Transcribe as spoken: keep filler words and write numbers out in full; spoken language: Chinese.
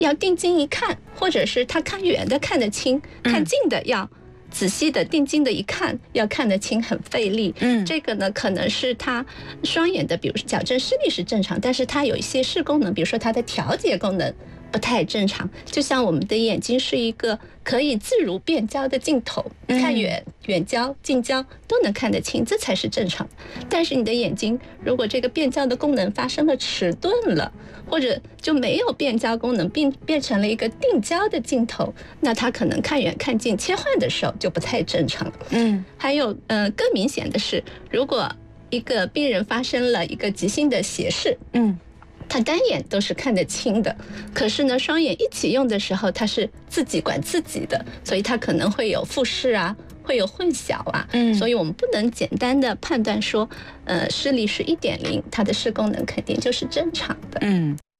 要定睛一看，或者是他看远的看得清，看近的要仔细的定睛的一看，要看得清，很费力。 嗯， 这个呢，可能是他双眼的，比如说矫正视力是正常，但是他有一些视功能，比如说他的调节功能不太正常。就像我们的眼睛是一个可以自如变焦的镜头，看远、远焦、近焦都能看得清，这才是正常的。但是你的眼睛如果这个变焦的功能发生了迟钝了，或者就没有变焦功能，并变成了一个定焦的镜头，那它可能看远看近切换的时候就不太正常了。 嗯， 还有呃更明显的是，如果一个病人发生了一个急性的斜视， 嗯， 他单眼都是看得清的，可是呢，双眼一起用的时候，他是自己管自己的，所以他可能会有复视啊，会有混淆啊。 嗯， 所以我们不能简单的判断说，呃，视力是一点零，它的视功能肯定就是正常的。 嗯。